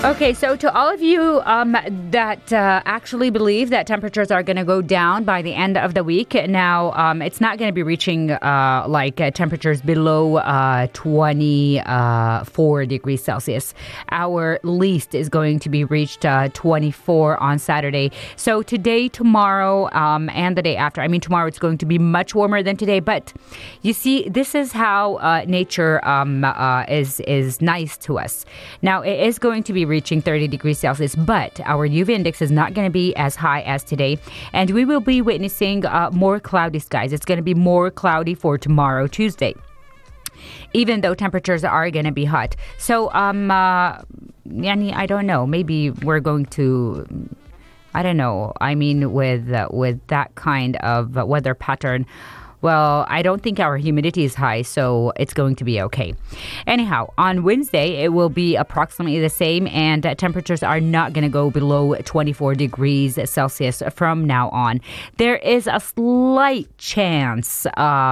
Okay, so to all of you that actually believe that temperatures are going to go down by the end of the week, now it's not going to be reaching temperatures below 24 degrees Celsius. Our least is going to be reached 24 on Saturday. So today, tomorrow, and the day after. I mean, tomorrow it's going to be much warmer than today. But you see, this is how nature is nice to us. Now, it is going to be reaching 30 degrees Celsius, but our UV index is not going to be as high as today, and we will be witnessing more cloudy skies. It's going to be more cloudy for tomorrow, Tuesday, even though temperatures are going to be hot. So, I don't know. Maybe we're going to, I don't know. I mean, with that kind of weather pattern, well, I don't think our humidity is high, so it's going to be okay. Anyhow, on Wednesday, it will be approximately the same, and temperatures are not going to go below 24 degrees Celsius from now on. There is a slight chance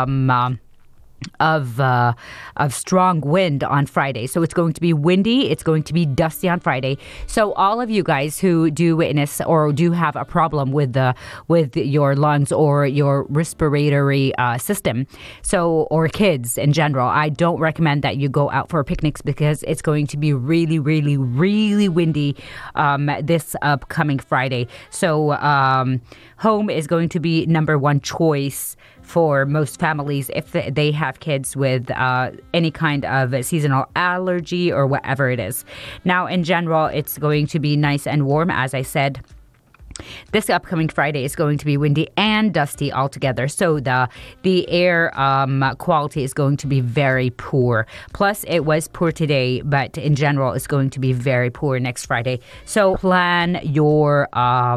of strong wind on Friday. So it's going to be windy. It's going to be dusty on Friday. So all of you guys who do witness or do have a problem with your lungs or your respiratory system, or kids in general, I don't recommend that you go out for picnics because it's going to be really, really, really windy this upcoming Friday. So home is going to be number one choice for most families if they have kids with any kind of seasonal allergy or whatever it is. Now, in general, it's going to be nice and warm. As I said, this upcoming Friday is going to be windy and dusty altogether. So the air quality is going to be very poor. Plus, it was poor today, but in general, it's going to be very poor next Friday. So plan your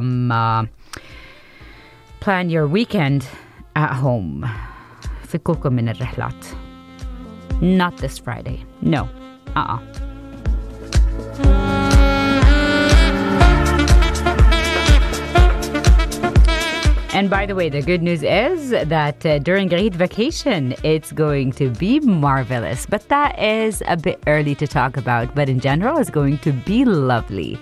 weekend at home. فكوكم من الرحلات. Not this Friday. No. And by the way, the good news is that during Eid vacation, it's going to be marvelous. But that is a bit early to talk about. But in general, it's going to be lovely.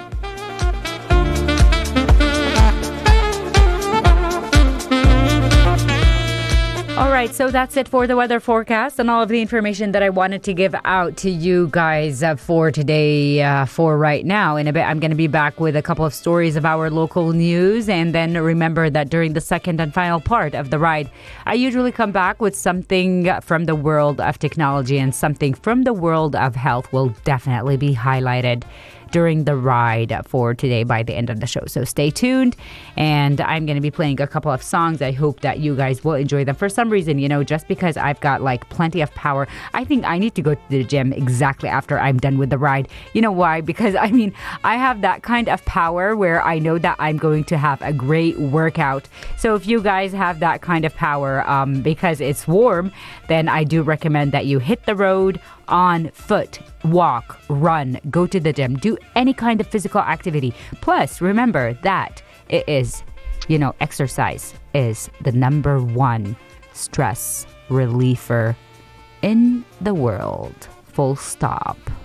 All right, so that's it for the weather forecast and all of the information that I wanted to give out to you guys for today, for right now. In a bit, I'm going to be back with a couple of stories of our local news. And then remember that during the second and final part of the ride, I usually come back with something from the world of technology, and something from the world of health will definitely be highlighted during the ride for today by the end of the show. So stay tuned, and I'm going to be playing a couple of songs. I hope that you guys will enjoy them. For some reason, just because I've got plenty of power, I think I need to go to the gym exactly after I'm done with the ride. You know why? Because I have that kind of power where I know that I'm going to have a great workout. So if you guys have that kind of power, because it's warm, then I do recommend that you hit the road on foot, walk, run, go to the gym, do any kind of physical activity. Plus, remember that it is, exercise is the number one stress reliever in the world. Full stop.